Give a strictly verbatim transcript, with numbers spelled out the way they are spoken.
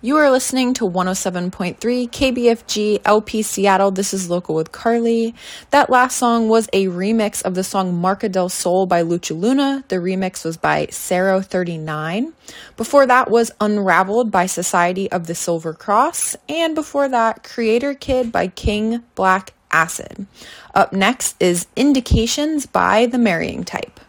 You are listening to one oh seven point three K B F G L P Seattle. This is Local with Carly. That last song was a remix of the song Marca del Sol by Lucha Luna. The remix was by Cero thirty-nine. Before that was Unraveled by Society of the Silver Cross. And before that, Creator Kid by King Black Acid. Up next is Indications by The Marrying Type.